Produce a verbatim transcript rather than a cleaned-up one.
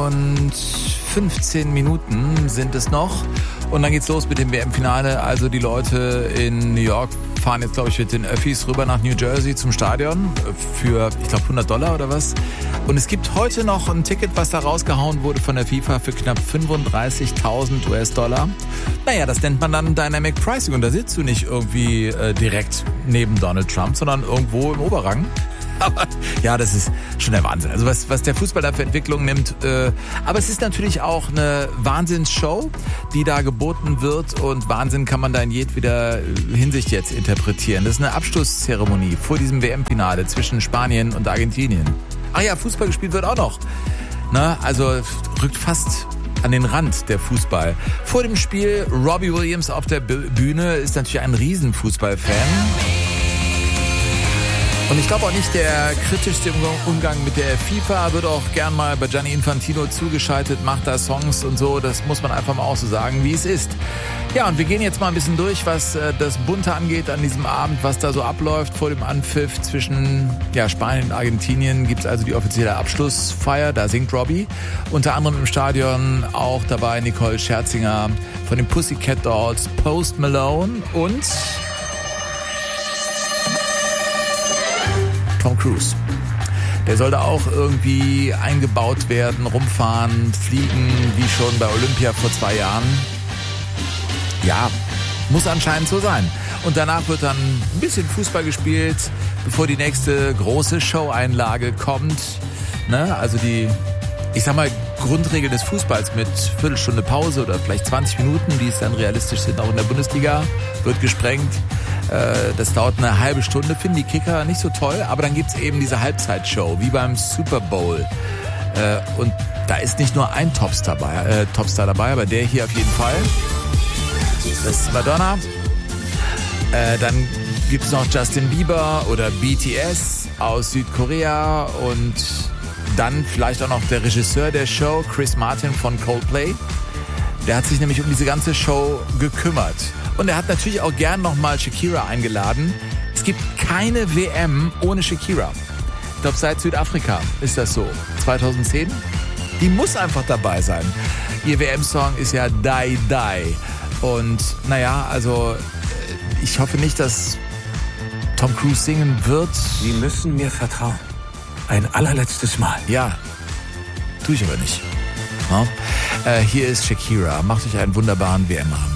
und fünfzehn Minuten sind es noch. Und dann geht's los mit dem W M-Finale. Also die Leute in New York fahren jetzt, glaube ich, mit den Öffis rüber nach New Jersey zum Stadion für, ich glaube, hundert Dollar oder was. Und es gibt heute noch ein Ticket, was da rausgehauen wurde von der FIFA für knapp fünfunddreißigtausend US-Dollar. Naja, das nennt man dann Dynamic Pricing. Und da sitzt du nicht irgendwie äh, direkt neben Donald Trump, sondern irgendwo im Oberrang. Aber ja, das ist schon der Wahnsinn. Also was, was der Fußball da für Entwicklung nimmt. Äh, aber es ist natürlich auch eine Wahnsinnsshow, die da geboten wird. Und Wahnsinn kann man da in jedweder Hinsicht jetzt interpretieren. Das ist eine Abschlusszeremonie vor diesem W M-Finale zwischen Spanien und Argentinien. Ach ja, Fußball gespielt wird auch noch. Na, also rückt fast an den Rand der Fußball. Vor dem Spiel Robbie Williams auf der Bühne, ist natürlich ein Riesenfußballfan. Und ich glaube auch nicht der kritischste Umgang mit der FIFA, wird auch gern mal bei Gianni Infantino zugeschaltet, macht da Songs und so, das muss man einfach mal auch so sagen, wie es ist. Ja, und wir gehen jetzt mal ein bisschen durch, was äh, das Bunte angeht an diesem Abend, was da so abläuft vor dem Anpfiff zwischen ja, Spanien und Argentinien. Gibt es also die offizielle Abschlussfeier, da singt Robbie. Unter anderem im Stadion auch dabei Nicole Scherzinger von den Pussycat Dolls, Post Malone und Tom Cruise. Der soll da auch irgendwie eingebaut werden, rumfahren, fliegen, wie schon bei Olympia vor zwei Jahren. Ja, muss anscheinend so sein. Und danach wird dann ein bisschen Fußball gespielt, bevor die nächste große Show-Einlage kommt. Ne? Also die, ich sag mal, Grundregel des Fußballs mit Viertelstunde Pause oder vielleicht zwanzig Minuten, die es dann realistisch sind, auch in der Bundesliga, wird gesprengt. Das dauert eine halbe Stunde, finden die Kicker nicht so toll, aber dann gibt's eben diese Halbzeitshow, wie beim Super Bowl. Und da ist nicht nur ein Topstar dabei, äh, Topstar dabei, aber der hier auf jeden Fall. Das ist Madonna. Äh, dann gibt's noch Justin Bieber oder B T S aus Südkorea und dann vielleicht auch noch der Regisseur der Show, Chris Martin von Coldplay. Der hat sich nämlich um diese ganze Show gekümmert. Und er hat natürlich auch gern nochmal Shakira eingeladen. Es gibt keine W M ohne Shakira. Ich glaube, seit Südafrika ist das so. zweitausendzehn. Die muss einfach dabei sein. Ihr W M-Song ist ja Die Die. Und naja, also ich hoffe nicht, dass Tom Cruise singen wird. Sie müssen mir vertrauen. Ein allerletztes Mal. Ja, tue ich aber nicht. Ja? Äh, hier ist Shakira. Macht euch einen wunderbaren W M-Abend.